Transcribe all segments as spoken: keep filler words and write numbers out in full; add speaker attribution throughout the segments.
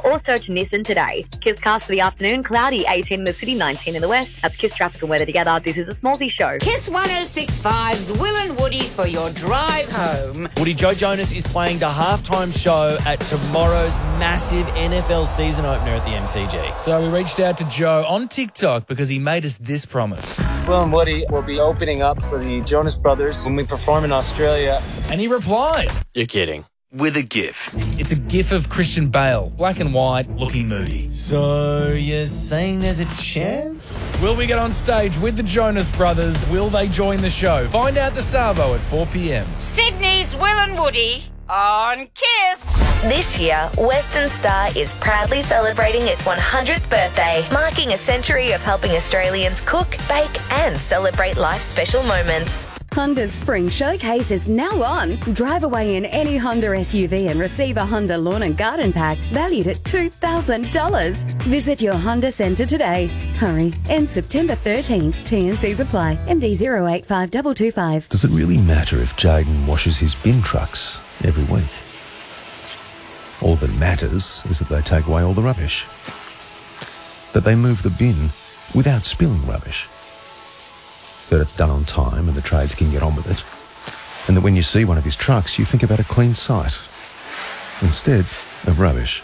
Speaker 1: or search Nissan today. Kiss cast for the afternoon, cloudy, eighteen in the city, nineteen in the west. That's Kiss traffic and weather together. This is a Smallsy show.
Speaker 2: Kiss one oh six point five's Will and Woody for your drive home.
Speaker 3: Woody, Joe Jonas is playing the halftime show at tomorrow's massive N F L season opener at the M C G.
Speaker 4: So we reached out to Joe on TikTok because he made us this promise.
Speaker 5: Will and Woody will be opening up for the Jonas Brothers when we perform in Australia.
Speaker 4: And he replied,
Speaker 3: "You're kidding." With a GIF.
Speaker 4: It's a GIF of Christian Bale, black and white, looking moody.
Speaker 3: So you're saying there's a chance?
Speaker 4: Will we get on stage with the Jonas Brothers? Will they join the show? Find out the Savo at four p.m.
Speaker 2: Sydney's Will and Woody on Kiss.
Speaker 6: This year, Western Star is proudly celebrating its one hundredth birthday, marking a century of helping Australians cook, bake and celebrate life's special moments.
Speaker 7: Honda's Spring Showcase is now on. Drive away in any Honda S U V and receive a Honda Lawn and Garden Pack valued at two thousand dollars. Visit your Honda Centre today. Hurry. Ends September thirteenth. T N Cs apply. M D zero eight five two two five.
Speaker 8: Does it really matter if Jaden washes his bin trucks every week? All that matters is that they take away all the rubbish. That they move the bin without spilling rubbish. That it's done on time and the trades can get on with it. And that when you see one of his trucks, you think about a clean site instead of rubbish.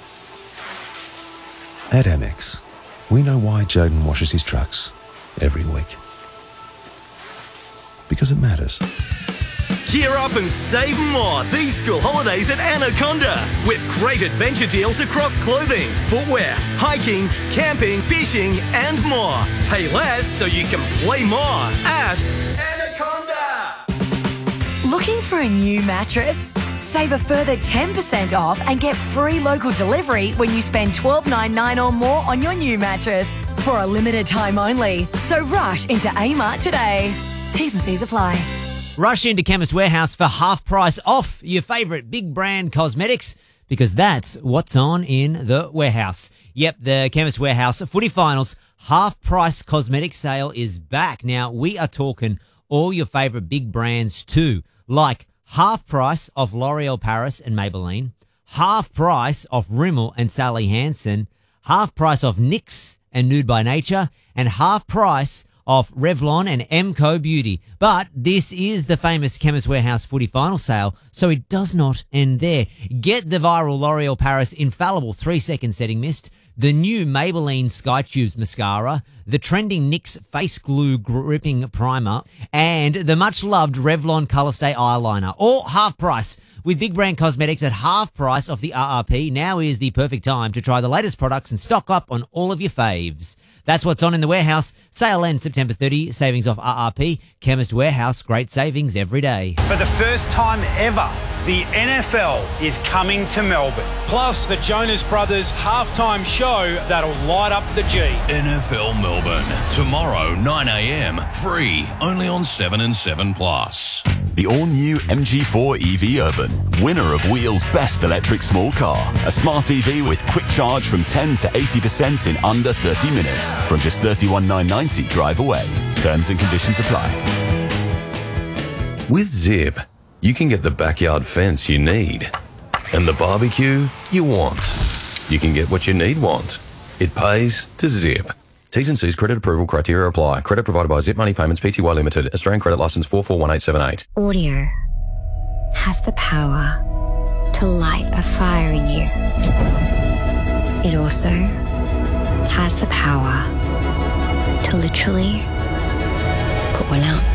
Speaker 8: At Amex, we know why Jaden washes his trucks every week. Because it matters.
Speaker 9: Gear up and save more these school holidays at Anaconda with great adventure deals across clothing, footwear, hiking, camping, fishing and more. Pay less so you can play more at Anaconda.
Speaker 10: Looking for a new mattress? Save a further ten percent off and get free local delivery when you spend twelve dollars ninety-nine or more on your new mattress for a limited time only. So rush into Amart today. T's and C's apply.
Speaker 11: Rush into Chemist Warehouse for half price off your favourite big brand cosmetics because that's what's on in the warehouse. Yep, the Chemist Warehouse Footy Finals half price cosmetic sale is back. Now, we are talking all your favourite big brands too, like half price off L'Oreal Paris and Maybelline, half price off Rimmel and Sally Hansen, half price off N Y X and Nude by Nature, and half price off Revlon and Emco Beauty. But this is the famous Chemist Warehouse Footy Final sale, so it does not end there. Get the viral L'Oreal Paris Infallible three second setting mist, the new Maybelline Sky Tubes mascara, the trending N Y X Face Glue Gripping Primer, and the much-loved Revlon Colour Stay Eyeliner, all half price. With big brand cosmetics at half price off the R R P, now is the perfect time to try the latest products and stock up on all of your faves. That's what's on in the warehouse. Sale ends September thirtieth. Savings off R R P. Chemist Warehouse. Great savings every day.
Speaker 12: For the first time ever, the N F L is coming to Melbourne. Plus, the Jonas Brothers halftime show that'll light up the G.
Speaker 13: N F L Melbourne. Tomorrow, nine a.m. Free. Only on seven and seven Plus.
Speaker 14: The all-new M G four E V Urban. Winner of Wheels' best electric small car. A smart E V with quick charge from ten to eighty percent in under thirty minutes. From just thirty-one thousand nine hundred ninety drive away. Terms and conditions apply.
Speaker 15: With Zip, you can get the backyard fence you need and the barbecue you want. You can get what you need want. It pays to Zip. T's and C's credit approval criteria apply. Credit provided by Zip Money Payments Pty Limited. Australian credit license four four one eight seven eight.
Speaker 16: Audio has the power to light a fire in you. It also has the power to literally put one out.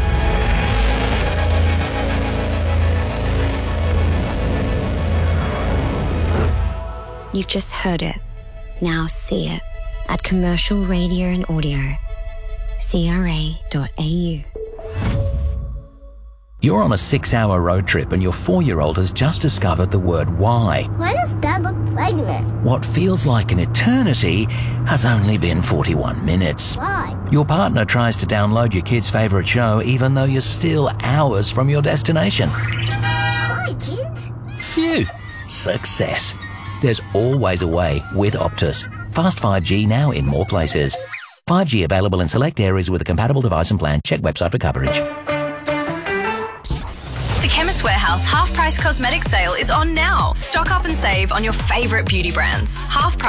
Speaker 16: You've just heard it. Now see it at Commercial Radio and Audio, C R A dot A U.
Speaker 17: You're on a six-hour road trip and your four-year-old has just discovered the word why.
Speaker 18: Why does Dad look pregnant?
Speaker 17: What feels like an eternity has only been forty-one minutes.
Speaker 18: Why?
Speaker 17: Your partner tries to download your kid's favourite show even though you're still hours from your destination.
Speaker 18: Hi, kids.
Speaker 17: Phew. Success. There's always a way with Optus. Fast five G now in more places. five G available in select areas with a compatible device and plan. Check website for coverage.
Speaker 19: The Chemist Warehouse half-price cosmetic sale is on now. Stock up and save on your favourite beauty brands. Half price